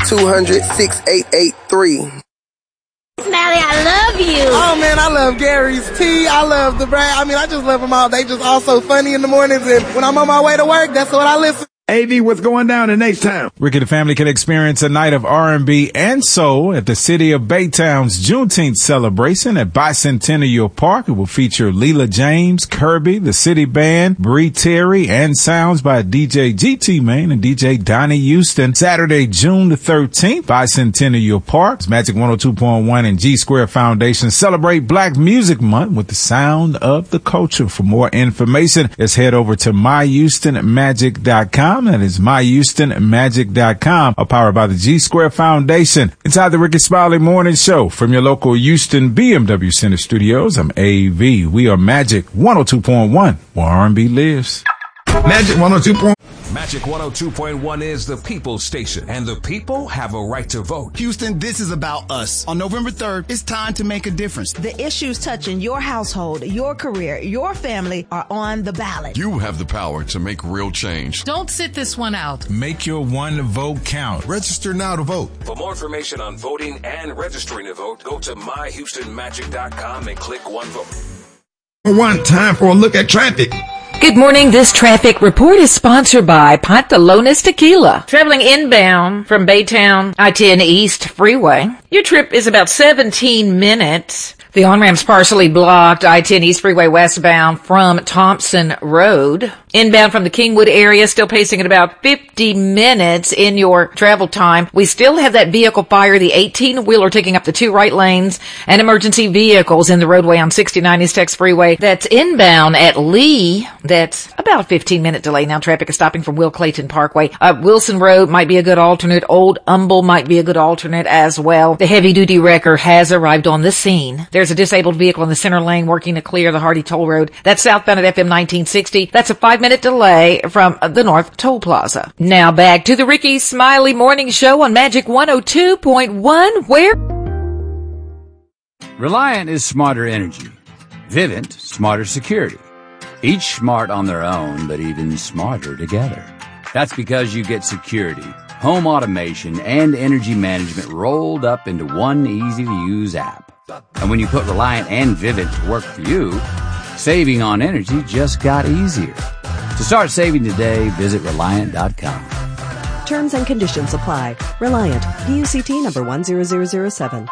1-800-200-6883. Smiley, I love you. Oh, man, I love Gary's Tea. I love the Brad. I mean, I just love them all. They just all so funny in the mornings, and when I'm on my way to work, that's what I listen to. AV, what's going down in H-Town? Ricky the family can experience a night of R&B and soul at the City of Baytown's Juneteenth celebration at Bicentennial Park. It will feature Leela James, Kirby, the City Band, Bree Terry, and sounds by DJ GT Main and DJ Donnie Houston. Saturday, June the 13th, Bicentennial Park. Magic 102.1 and G Square Foundation celebrate Black Music Month with the sound of the culture. For more information, let's head over to myhoustonmagic.com. That is myhoustonmagic.com, powered by the G Square Foundation. Inside the Ricky Smiley Morning Show from your local Houston BMW Center studios, I'm AV. We are Magic 102.1, where R&B lives. Magic 102.1. Magic 102.1 is the people's station, and the people have a right to vote. Houston, this is about us. On November 3rd, it's time to make a difference. The issues touching your household, your career, your family are on the ballot. You have the power to make real change. Don't sit this one out. Make your one vote count. Register now to vote. For more information on voting and registering to vote, go to myhoustonmagic.com and click One Vote. One time for a look at traffic. Good morning. This traffic report is sponsored by Pantalones Tequila. Traveling inbound from Baytown I-10 East Freeway, your trip is about 17 minutes. The on-ramp's partially blocked. I-10 East Freeway westbound from Thompson Road. Inbound from the Kingwood area, still pacing at about 50 minutes in your travel time. We still have that vehicle fire, the 18-wheeler taking up the two right lanes, and emergency vehicles in the roadway on 69 East Tex Freeway. That's inbound at Lee. That's about a 15-minute delay. Now traffic is stopping from Will Clayton Parkway. Wilson Road might be a good alternate. Old Humble might be a good alternate as well. The heavy-duty wrecker has arrived on the scene. There's a disabled vehicle in the center lane working to clear the Hardy Toll Road. That's southbound at FM 1960. That's a 5-minute delay from the North Toll Plaza. Now back to the Ricky Smiley Morning Show on Magic 102.1, where Reliant is smarter energy. Vivint, smarter security. Each smart on their own, but even smarter together. That's because you get security, home automation, and energy management rolled up into one easy-to-use app. And when you put Reliant and Vivint to work for you, saving on energy just got easier. To start saving today, visit Reliant.com. Terms and conditions apply. Reliant. PUCT number 10007.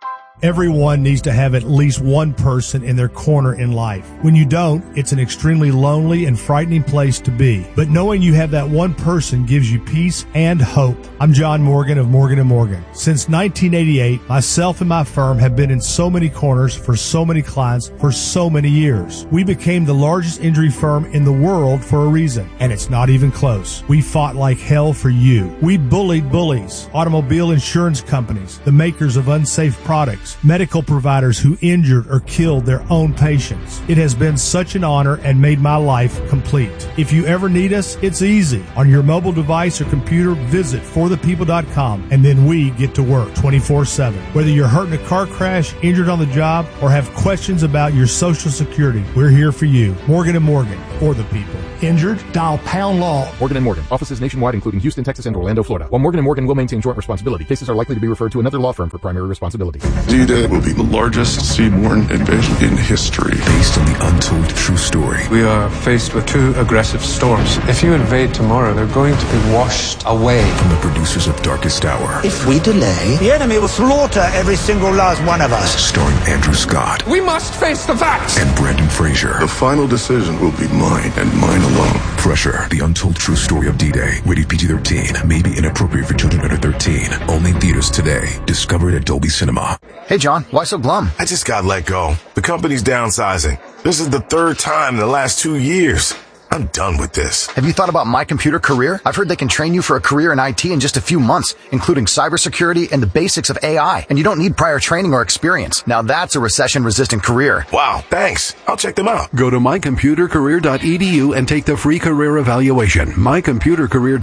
Everyone needs to have at least one person in their corner in life. When you don't, it's an extremely lonely and frightening place to be. But knowing you have that one person gives you peace and hope. I'm John Morgan of Morgan & Morgan. Since 1988, myself and my firm have been in so many corners for so many clients for so many years. We became the largest injury firm in the world for a reason, and it's not even close. We fought like hell for you. We bullied bullies, automobile insurance companies, the makers of unsafe products, medical providers who injured or killed their own patients. It has been such an honor and made my life complete. If you ever need us, it's easy. On your mobile device or computer, visit forthepeople.com, and then we get to work 24/7. Whether you're hurt in a car crash, injured on the job, or have questions about your Social Security, we're here for you. Morgan & Morgan, for the people. Injured? Dial pound law. Morgan & Morgan. Offices nationwide, including Houston, Texas, and Orlando, Florida. While Morgan & Morgan will maintain joint responsibility, cases are likely to be referred to another law firm for primary responsibility. D-Day will be the largest seaborne invasion in history. Based on the untold true story. We are faced with two aggressive storms. If you invade tomorrow, they're going to be washed away. From the producers of Darkest Hour. If we delay, the enemy will slaughter every single last one of us. Starring Andrew Scott. We must face the facts. And Brendan Fraser. The final decision will be mine and mine alone. Pressure. The untold true story of D-Day. Rated PG-13. May be inappropriate for children under 13. Only in theaters today. Discovered at Dolby Cinema. Hey, John. Why so glum? I just got let go. The company's downsizing. This is the third time in the last 2 years. I'm done with this. Have you thought about My Computer Career? I've heard they can train you for a career in IT in just a few months, including cybersecurity and the basics of AI. And you don't need prior training or experience. Now that's a recession-resistant career. Wow, thanks. I'll check them out. Go to mycomputercareer.edu and take the free career evaluation.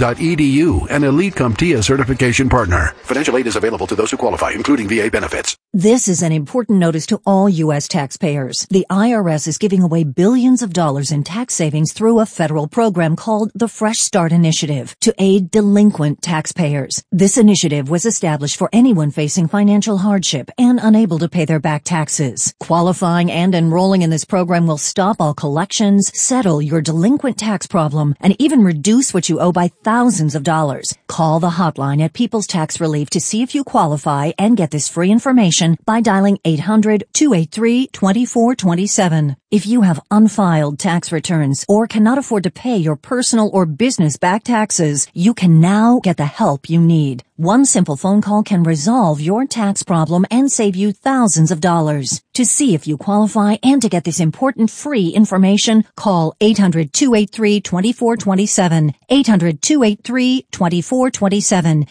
mycomputercareer.edu, an Elite CompTIA certification partner. Financial aid is available to those who qualify, including VA benefits. This is an important notice to all U.S. taxpayers. The IRS is giving away billions of dollars in tax savings through a federal program called the Fresh Start Initiative to aid delinquent taxpayers. This initiative was established for anyone facing financial hardship and unable to pay their back taxes. Qualifying and enrolling in this program will stop all collections, settle your delinquent tax problem, and even reduce what you owe by thousands of dollars. Call the hotline at People's Tax Relief to see if you qualify and get this free information by dialing 800-283-2427. If you have unfiled tax returns or cannot afford to pay your personal or business back taxes, you can now get the help you need. One simple phone call can resolve your tax problem and save you thousands of dollars. To see if you qualify and to get this important free information, call 800-283-2427. 800-283-2427.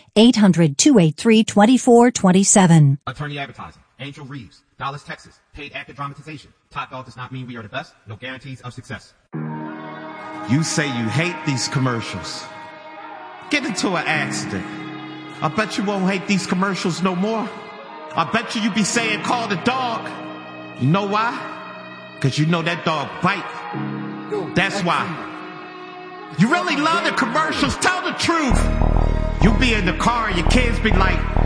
800-283-2427. Attorney Advertising. Angel Reeves. Dallas, Texas. Paid actor dramatization. Top dog does not mean we are the best. No guarantees of success. You say you hate these commercials. Get into an accident. I bet you won't hate these commercials no more. I bet you be saying call the dog. You know why? Because you know that dog bite. That's why. You really love the commercials. Tell the truth. You be in the car and your kids be like,